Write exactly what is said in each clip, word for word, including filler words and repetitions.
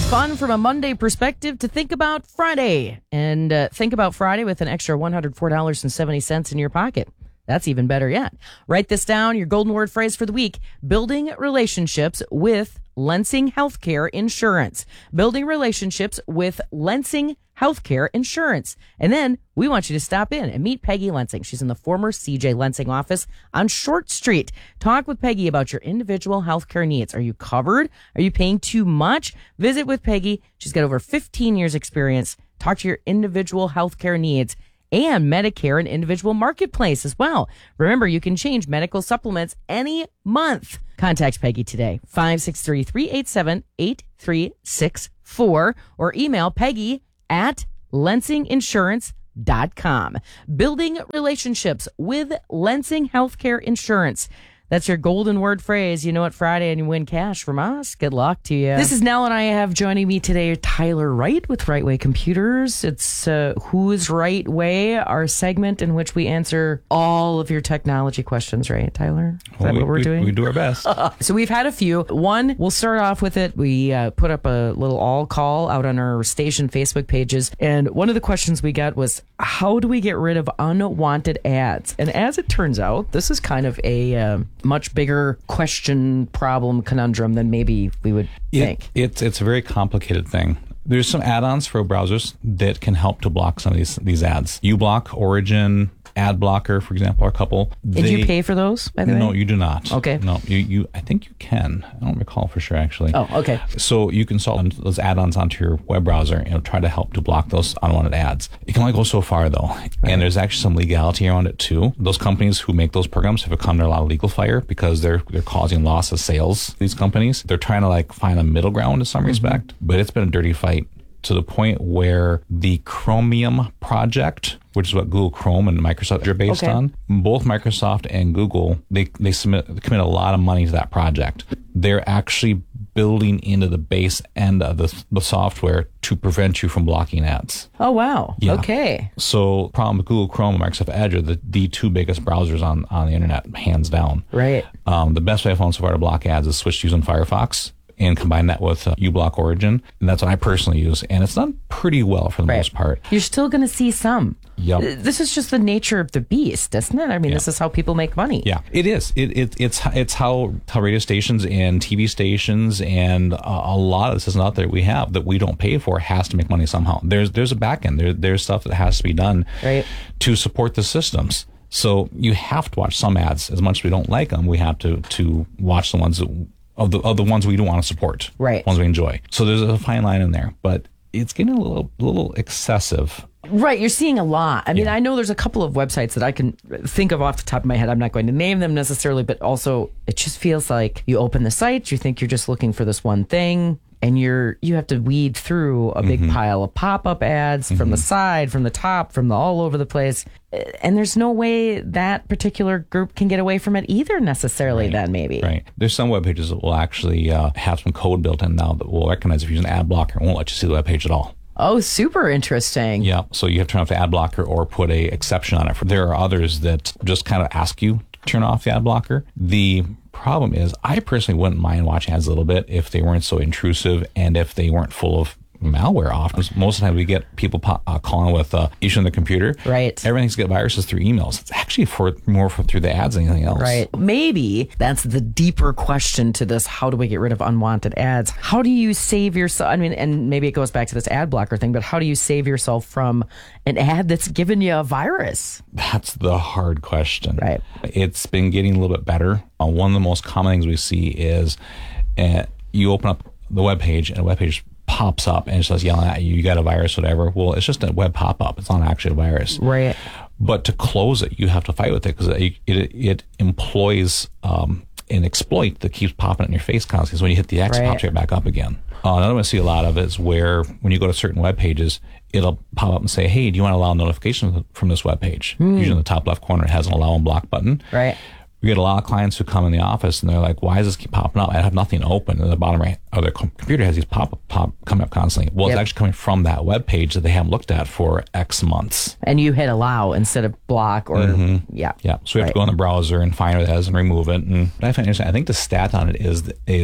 Fun from a Monday perspective to think about Friday. And uh, think about Friday with an extra one hundred four dollars and seventy cents in your pocket. That's even better yet. Write this down, your golden word phrase for the week: building relationships with Lensing Healthcare Insurance. Building relationships with Lensing Healthcare Insurance. And then we want you to stop in and meet Peggy Lensing. She's in the former C J Lensing office on Short Street. Talk with Peggy about your individual healthcare needs. Are you covered? Are you paying too much? Visit with Peggy. She's got over fifteen years experience. Talk to your individual healthcare needs and Medicare and individual marketplace as well. Remember, you can change medical supplements any month. Contact Peggy today, five six three, three eight seven, eight three six four, or email Peggy at lensing insurance dot com. Building relationships with Lensing Healthcare Insurance. That's your golden word phrase. You know it, Friday, and you win cash from us. Good luck to you. This is Nell, and I have joining me today Tyler Wright with Right Way Computers. It's uh, Who's Right Way, our segment in which we answer all of your technology questions, right, Tyler? Is well, that we, what we're we, doing? We do our best. So we've had a few. One, we'll start off with it. We uh, put up a little all call out on our station Facebook pages, and one of the questions we got was, how do we get rid of unwanted ads? And as it turns out, this is kind of a uh, much bigger question, problem, conundrum than maybe we would it, think. It's it's a very complicated thing. There's some add-ons for browsers that can help to block some of these these ads. uBlock, Origin, Ad Blocker, for example, are a couple. Did they, you pay for those, by the way? No, you do not. Okay. No, you, you. I think you can. I don't recall for sure, actually. Oh, okay. So you can install those add-ons onto your web browser and it'll try to help to block those unwanted ads. It can only go so far, though. Right. And there's actually some legality around it, too. Those companies who make those programs have come under a lot of legal fire because they're they're causing loss of sales, these companies. They're trying to like find a middle ground in some mm-hmm. respect, but it's been a dirty fight, to the point where the Chromium project, which is what Google Chrome and Microsoft are based okay. on, both Microsoft and Google, they they submit commit a lot of money to that project. They're actually building into the base end of the, the software to prevent you from blocking ads. Oh, wow. Yeah. Okay. So problem with Google Chrome and Microsoft Edge are the, the two biggest browsers on, on the internet, hands down. Right. Um, the best way I've found so far to block ads is switch to using Firefox and combine that with uh, uBlock Origin. And that's what I personally use. And it's done pretty well for the right. most part. You're still going to see some. Yep. This is just the nature of the beast, isn't it? I mean, yeah. this is how people make money. Yeah, it is. It, it it's it's how, how radio stations and T V stations and uh, a lot of this is out there we have that we don't pay for has to make money somehow. There's there's a back end. There, there's stuff that has to be done right. to support the systems. So you have to watch some ads. As much as we don't like them, we have to to watch the ones that, of the of the ones we don't want to support. Right. Ones we enjoy. So there's a fine line in there, but it's getting a little a little excessive. Right, you're seeing a lot. I mean, yeah. I know there's a couple of websites that I can think of off the top of my head. I'm not going to name them necessarily, but also it just feels like you open the site, you think you're just looking for this one thing, and you're you have to weed through a big mm-hmm. pile of pop-up ads mm-hmm. from the side, from the top, from the all over the place. And there's no way that particular group can get away from it either necessarily right. then maybe. Right. There's some web pages that will actually uh, have some code built in now that will recognize if you use an ad blocker and won't let you see the web page at all. Oh, super interesting. Yeah. So you have to turn off the ad blocker or put a exception on it. There are others that just kind of ask you to turn off the ad blocker. The problem is I personally wouldn't mind watching ads a little bit if they weren't so intrusive and if they weren't full of malware. Often, most of the time we get people uh, calling with uh, issue on the computer. Right. Everything's get viruses through emails. It's actually for more for through the ads than anything else. Right. Maybe that's the deeper question to this. How do we get rid of unwanted ads? How do you save yourself? I mean, and maybe it goes back to this ad blocker thing, but how do you save yourself from an ad that's given you a virus? That's the hard question. Right. It's been getting a little bit better. Uh, one of the most common things we see is uh, you open up the web page and the web page pops up and it says yelling at you, you got a virus, whatever. Well, it's just a web pop-up. It's not actually a virus. Right. But to close it, you have to fight with it because it, it, it employs um, an exploit that keeps popping in your face constantly. So when you hit the X, right. it pops right back up again. Uh, another one I see a lot of is where when you go to certain web pages, it'll pop up and say, hey, do you want to allow notifications from this web page? Hmm. Usually in the top left corner, it has an allow and block button. Right. We get a lot of clients who come in the office and they're like, why does this keep popping up? I have nothing open. And the bottom right of their computer has these pop pop coming up constantly. Well, yep. It's actually coming from that web page that they haven't looked at for X months. And you hit allow instead of block or, mm-hmm. yeah. Yeah. So we have right. to go in the browser and find where that is and remove it. And I find interesting, I think the stat on it is, is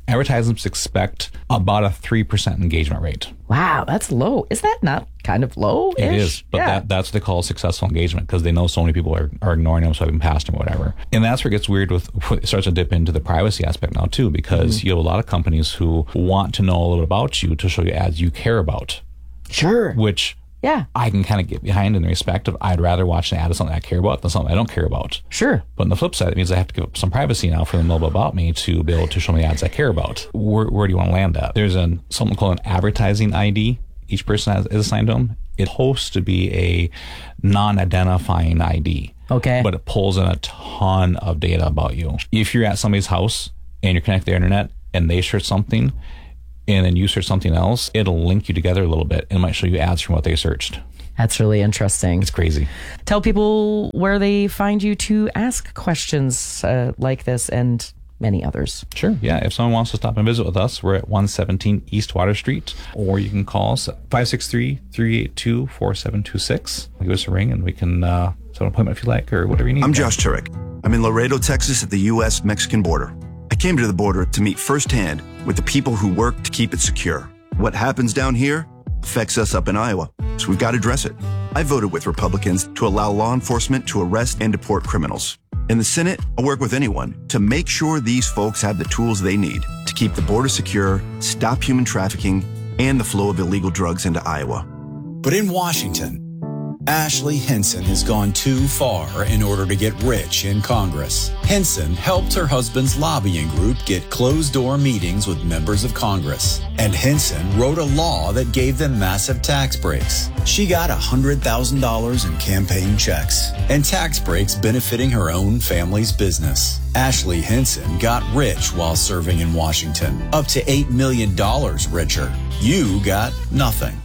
advertisements expect about a three percent engagement rate. Wow, that's low. Is that not kind of low? It is, but yeah. that, that's what they call successful engagement because they know so many people are, are ignoring them, swiping past them, or whatever. And that's where it gets weird with, it starts to dip into the privacy aspect now too, because mm-hmm. you have a lot of companies who want to know a little bit about you to show you ads you care about. Sure. Which yeah, I can kind of get behind in the respect of I'd rather watch an ad of something I care about than something I don't care about. Sure. But on the flip side, it means I have to give up some privacy now for them to know about me to be able to show me ads I care about. Where, where do you want to land at? There's an, something called an advertising I D. Each person has, is assigned to them. It's supposed to be a non-identifying I D. Okay. But it pulls in a ton of data about you. If you're at somebody's house and you're connected to the internet and they search something, and then you search something else, it'll link you together a little bit and it might show you ads from what they searched. That's really interesting. It's crazy. Tell people where they find you to ask questions uh, like this and many others. Sure. Yeah. If someone wants to stop and visit with us, we're at one seventeen East Water Street, or you can call us at five six three, three eight two, four seven two six. Give us a ring and we can uh, set an appointment if you like or whatever you need. I'm Josh Turek. I'm in Laredo, Texas at the U S Mexican border. I came to the border to meet firsthand with the people who work to keep it secure. What happens down here affects us up in Iowa, so we've got to address it. I voted with Republicans to allow law enforcement to arrest and deport criminals. In the Senate, I'll work with anyone to make sure these folks have the tools they need to keep the border secure, stop human trafficking, and the flow of illegal drugs into Iowa. But in Washington, Ashley Hinson has gone too far in order to get rich in Congress. Hinson helped her husband's lobbying group get closed-door meetings with members of Congress. And Hinson wrote a law that gave them massive tax breaks. She got one hundred thousand dollars in campaign checks and tax breaks benefiting her own family's business. Ashley Hinson got rich while serving in Washington, up to eight million dollars richer. You got nothing.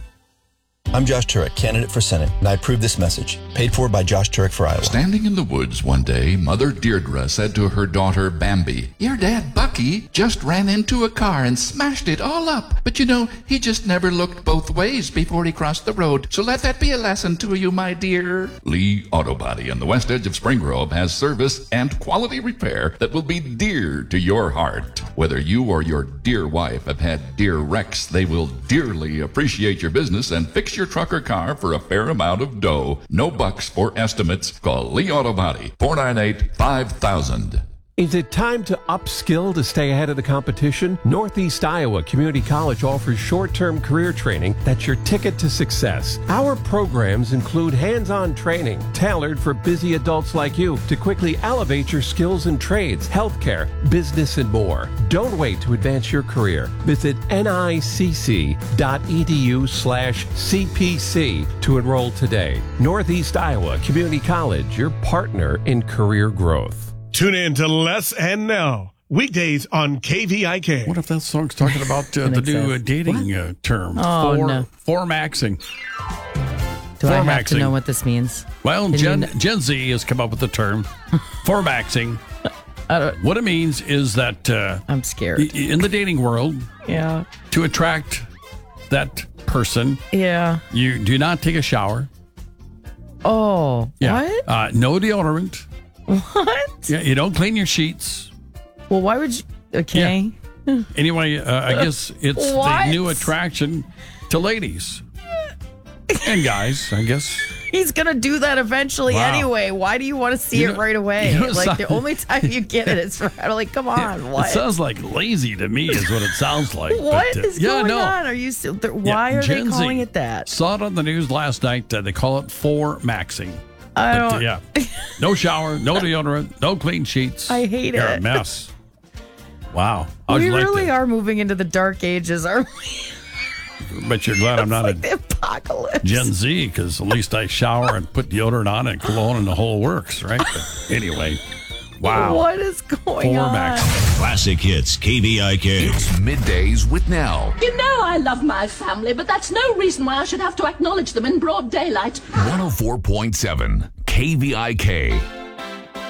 I'm Josh Turek, candidate for Senate, and I approve this message, paid for by Josh Turek for Iowa. Standing in the woods one day, Mother Deirdre said to her daughter Bambi, "Your dad, Bucky, just ran into a car and smashed it all up. But you know, he just never looked both ways before he crossed the road. So let that be a lesson to you, my dear." Lee Auto Body on the west edge of Spring Grove has service and quality repair that will be dear to your heart. Whether you or your dear wife have had dear wrecks, they will dearly appreciate your business and fix your truck or car for a fair amount of dough. No bucks for estimates. Call Lee Auto Body, four nine eight, five thousand. Is it time to upskill to stay ahead of the competition? Northeast Iowa Community College offers short-term career training that's your ticket to success. Our programs include hands-on training tailored for busy adults like you to quickly elevate your skills in trades, healthcare, business, and more. Don't wait to advance your career. Visit nicc.edu slash CPC to enroll today. Northeast Iowa Community College, your partner in career growth. Tune in to Les and Nell, weekdays on K V I K. What if that song's talking about uh, the new uh, dating uh, term? Oh, for, no. Formaxing. Do I have Formaxing. to know what this means? Well, Can Gen, you kn- Gen Z has come up with the term formaxing. What it means is that uh, I'm scared. y- in the dating world, Yeah. to attract that person, Yeah. you do not take a shower. Oh. Yeah. What? Uh, no deodorant. What? Yeah, you don't clean your sheets. Well, why would you? Okay. Anyway, uh, I guess it's What? the new attraction to ladies and guys, I guess. He's going to do that eventually Wow. anyway. Why do you want to see You it know- right away? you know, like, the some- only time you get it is for, I'm like, come on. What? It sounds like lazy to me is what it sounds like. What but, uh, is yeah, going no. on? Are you still, th- Yeah, why are Gen they calling Z. it that? Saw it on the news last night. Uh, they call it formaxing. I But, don't. uh, yeah. No shower, no deodorant, no clean sheets. I hate You're it. a mess. Wow. How'd We you like really that? are moving into the dark ages, aren't we? But you're glad I'm not like a the apocalypse. Gen Z, because at least I shower and put deodorant on and cologne and the whole works, right? But anyway, wow. What is going on? Formax. Classic Hits, K V I K. It's Middays with Nell. You know I love my family, but that's no reason why I should have to acknowledge them in broad daylight. one oh four point seven K V I K.